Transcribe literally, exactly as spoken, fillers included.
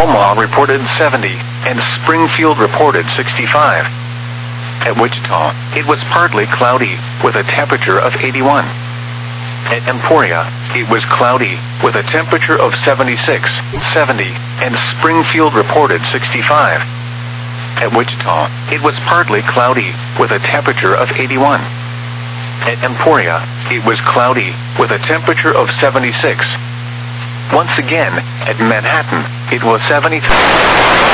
Omaha reported seventy, and Springfield reported sixty-five. At Wichita, it was partly cloudy, with a temperature of eighty-one. At Emporia, it was cloudy, with a temperature of seventy-six, seventy, and Springfield reported sixty-five. At Wichita, it was partly cloudy, with a temperature of eighty-one. At Emporia, it was cloudy, with a temperature of seventy-six. Once again, at Manhattan, it was seventy-three.